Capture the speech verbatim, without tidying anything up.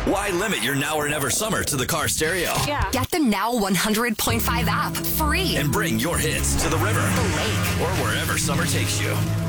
Why limit your now or never summer to the car stereo? Yeah. Get the Now one hundred point five app free. And bring your hits to the river The lake. or wherever summer takes you.